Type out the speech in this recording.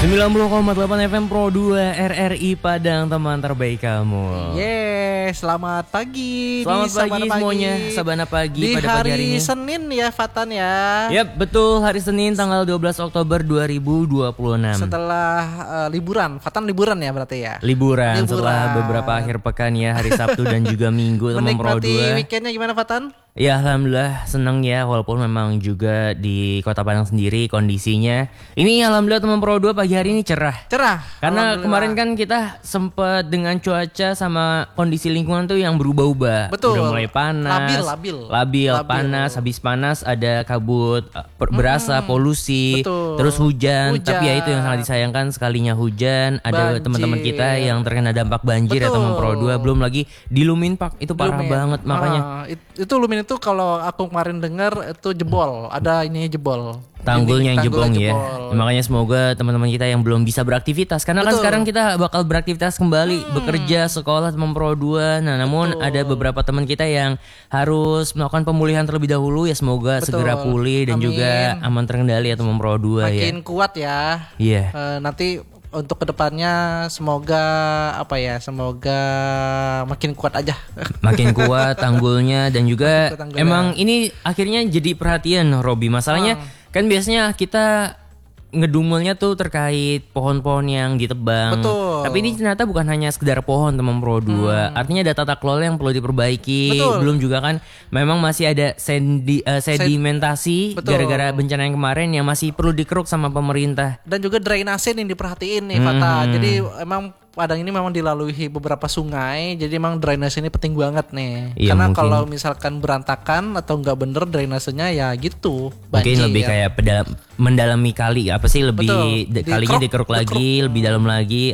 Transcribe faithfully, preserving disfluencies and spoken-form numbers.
sembilan puluh koma delapan F M Pro dua R R I Padang, teman terbaik kamu. Yes, selamat pagi. Selamat di pagi Sabana semuanya, Sabana pagi di pada pagi hari hari ini. Senin ya, Fatan ya. Yap, betul, hari Senin tanggal dua belas Oktober dua ribu dua puluh enam. Setelah uh, liburan, Fatan liburan ya berarti ya. Liburan, Liburan. setelah beberapa akhir pekan ya, hari Sabtu dan juga Minggu teman Pro Menikmati dua. weekendnya gimana, Fatan? Ya alhamdulillah seneng ya, walaupun memang juga di Kota Padang sendiri kondisinya ini alhamdulillah teman Pro dua pagi hari ini cerah. Cerah. Karena kemarin kan kita sempat dengan cuaca sama kondisi lingkungan tuh yang berubah-ubah. Betul. Udah mulai panas, Labil, labil. labil, Labil. panas, habis panas ada kabut, uh, per- berasa polusi, betul. terus hujan. Hujan. Tapi ya itu yang sangat disayangkan, sekalinya hujan ada Banjir. teman-teman kita yang terkena dampak banjir ya Betul. teman Pro dua. Belum lagi di Lumin Park itu parah Lumin. banget makanya. Ah, it- itu Lumin itu kalau aku kemarin dengar itu jebol, ada ini jebol. Tanggulnya yang Ini, jebol tanggulnya ya. jebol. Makanya semoga teman-teman kita yang belum bisa beraktivitas, karena kan Betul. sekarang kita bakal beraktivitas kembali, bekerja, sekolah, teman Pro dua. Nah, namun Betul. ada beberapa teman kita yang harus melakukan pemulihan terlebih dahulu ya, semoga Betul. segera pulih dan Amin. juga aman terkendali ya teman Pro dua ya. Makin kuat ya. Iya. Eh, nanti untuk kedepannya semoga apa ya, semoga makin kuat aja. Makin kuat tanggulnya dan juga Makin kuat tanggulnya. emang ini akhirnya jadi perhatian Robi. Masalahnya kan biasanya kita ngedumelnya tuh terkait pohon-pohon yang ditebang. Betul. Tapi ini ternyata bukan hanya sekedar pohon teman Pro dua. Artinya ada tata kelola yang perlu diperbaiki. Betul. Belum juga kan memang masih ada sendi, eh, sedimentasi Betul. gara-gara bencana yang kemarin yang masih perlu dikeruk sama pemerintah. Dan juga drainase yang diperhatiin nih, Fata. Jadi emang Padang ini memang dilalui beberapa sungai, jadi emang drainase ini penting banget nih. Iya, Karena mungkin. kalau misalkan berantakan atau nggak bener drainasenya ya gitu. Mungkin banjir. lebih kayak peda- mendalami kali, apa sih lebih Betul. de- kalinya Dikeruk, dikeruk lagi, lebih dalam lagi